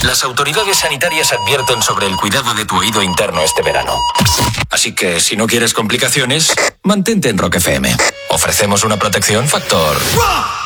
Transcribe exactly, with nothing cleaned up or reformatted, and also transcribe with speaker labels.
Speaker 1: Las autoridades sanitarias advierten sobre el cuidado de tu oído interno este verano. Así que, si no quieres complicaciones, mantente en Rock F M. Ofrecemos una protección factor